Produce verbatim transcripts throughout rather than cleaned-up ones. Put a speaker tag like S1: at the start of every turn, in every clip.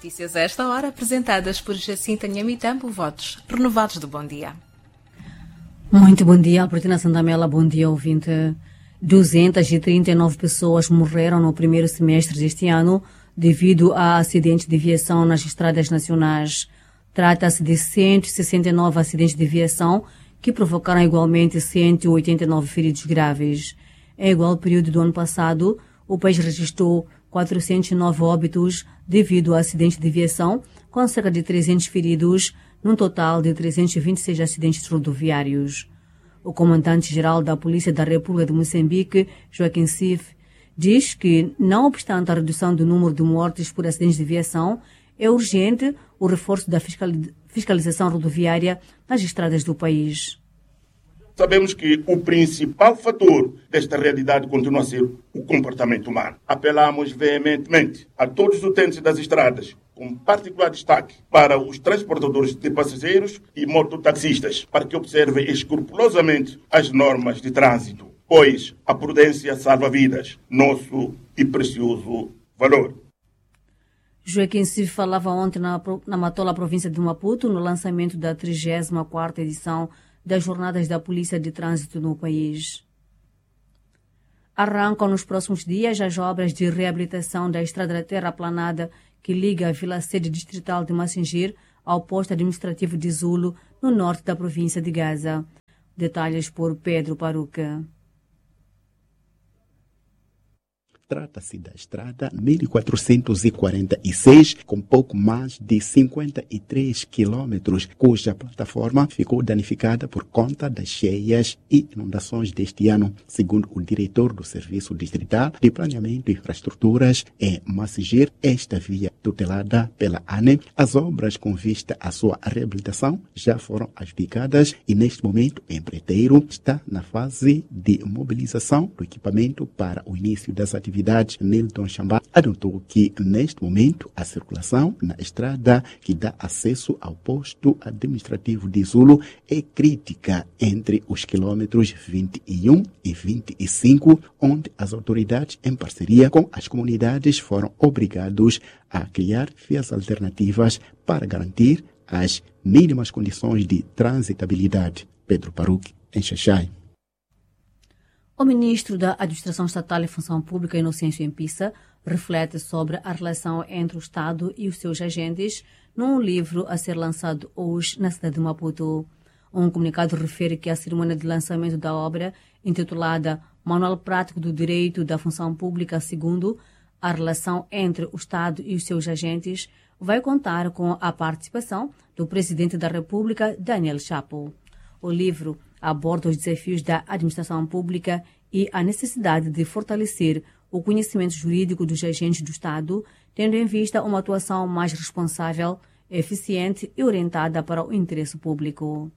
S1: Notícias a esta hora, apresentadas por Jacinta Nhamitambo, votos renovados do Bom Dia.
S2: Muito bom dia, Albertina Sandamela, bom dia, ouvinte. duzentas e trinta e nove pessoas morreram no primeiro semestre deste ano devido a acidentes de viação nas estradas nacionais. Trata-se de cento e sessenta e nove acidentes de viação que provocaram igualmente cento e oitenta e nove feridos graves. Em igual período do ano passado, o país registrou quatrocentos e nove óbitos devido a acidentes de viação, com cerca de trezentos feridos, num total de trezentos e vinte e seis acidentes rodoviários. O comandante-geral da Polícia da República de Moçambique, Joaquim Sif, diz que, não obstante a redução do número de mortes por acidentes de viação, é urgente o reforço da fiscalização rodoviária nas estradas do país.
S3: Sabemos que o principal fator desta realidade continua a ser o comportamento humano. Apelamos veementemente a todos os utentes das estradas, com particular destaque para os transportadores de passageiros e mototaxistas, para que observem escrupulosamente as normas de trânsito, pois a prudência salva vidas, nosso e precioso valor.
S2: Joaquim Sif falava ontem na, na Matola, província de Maputo, no lançamento da trigésima quarta edição das Jornadas da Polícia de Trânsito no país. Arrancam nos próximos dias as obras de reabilitação da estrada da terra aplanada que liga a Vila Sede Distrital de Massingir ao posto administrativo de Zulo, no norte da província de Gaza. Detalhes por Pedro Paruca.
S4: Trata-se da estrada mil quatrocentos e quarenta e seis, com pouco mais de cinquenta e três quilômetros, cuja plataforma ficou danificada por conta das cheias e inundações deste ano, segundo o diretor do Serviço Distrital de Planeamento e Infraestruturas em Massingir, esta via tutelada pela A N E. As obras com vista à sua reabilitação já foram adjudicadas e, neste momento, o empreiteiro está na fase de mobilização do equipamento para o início das atividades. Nilton Chamba anotou que, neste momento, a circulação na estrada que dá acesso ao posto administrativo de Zulo é crítica entre os quilômetros vinte e um e vinte e cinco, onde as autoridades, em parceria com as comunidades, foram obrigados a criar vias alternativas para garantir as mínimas condições de transitabilidade. Pedro Paruque, em Xaxai.
S2: O ministro da Administração Estatal e Função Pública, Inocêncio Empissa, reflete sobre a relação entre o Estado e os seus agentes num livro a ser lançado hoje na cidade de Maputo. Um comunicado refere que a cerimônia de lançamento da obra, intitulada Manual Prático do Direito da Função Pública segundo a relação entre o Estado e os seus agentes, vai contar com a participação do Presidente da República, Daniel Chapo. O livro aborda os desafios da administração pública e a necessidade de fortalecer o conhecimento jurídico dos agentes do Estado, tendo em vista uma atuação mais responsável, eficiente e orientada para o interesse público.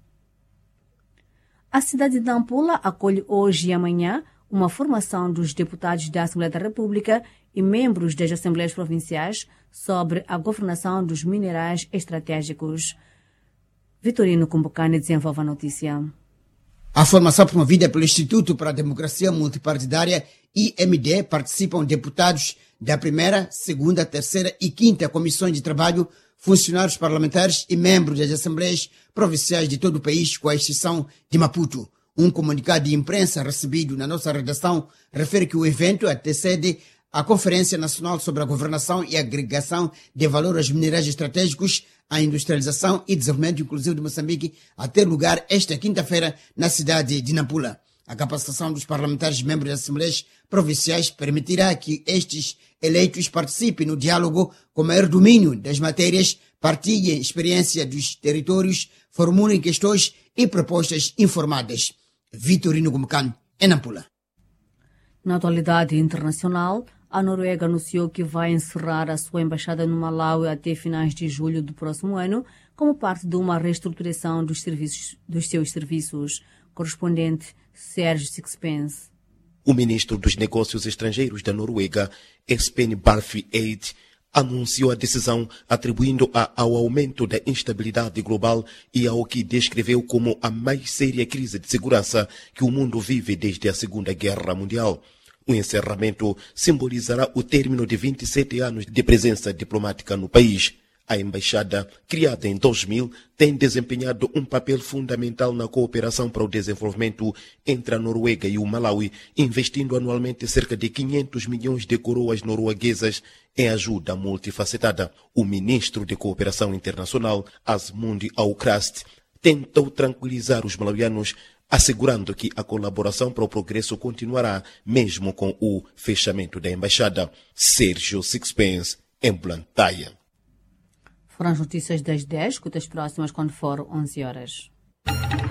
S2: A cidade de Nampula acolhe hoje e amanhã uma formação dos deputados da Assembleia da República e membros das Assembleias Provinciais sobre a governação dos minerais estratégicos. Vitorino Cumbocane desenvolve a notícia.
S5: A formação promovida pelo Instituto para a Democracia Multipartidária, I M D, participam deputados da primeira, segunda, terceira e quinta comissões de trabalho, funcionários parlamentares e membros das Assembleias Provinciais de todo o país, com a exceção de Maputo. Um comunicado de imprensa recebido na nossa redação refere que o evento antecede a Conferência Nacional sobre a Governação e Agregação de Valor aos Minerais Estratégicos, a Industrialização e Desenvolvimento Inclusivo de Moçambique, a ter lugar esta quinta-feira na cidade de Nampula. A capacitação dos parlamentares membros das Assembleias Provinciais permitirá que estes eleitos participem no diálogo com maior domínio das matérias, partilhem experiência dos territórios, formulem questões e propostas informadas. Vitorino Gumcan, em Nampula.
S2: Na atualidade internacional, a Noruega anunciou que vai encerrar a sua embaixada no Malawi até finais de julho do próximo ano, como parte de uma reestruturação dos, serviços, dos seus serviços. Correspondente Sérgio Sixpence.
S6: O ministro dos Negócios Estrangeiros da Noruega, Espen Barth Eide, anunciou a decisão atribuindo-a ao aumento da instabilidade global e ao que descreveu como a mais séria crise de segurança que o mundo vive desde a Segunda Guerra Mundial. O encerramento simbolizará o término de vinte e sete anos de presença diplomática no país. A embaixada, criada em dois mil, tem desempenhado um papel fundamental na cooperação para o desenvolvimento entre a Noruega e o Malawi, investindo anualmente cerca de quinhentos milhões de coroas norueguesas em ajuda multifacetada. O ministro de Cooperação Internacional, Asmund Aukrust, tentou tranquilizar os malawianos, assegurando que a colaboração para o progresso continuará, mesmo com o fechamento da embaixada. Sérgio Sixpence, em Blantyre.
S2: Foram as notícias das dez, escuta as próximas quando for onze horas.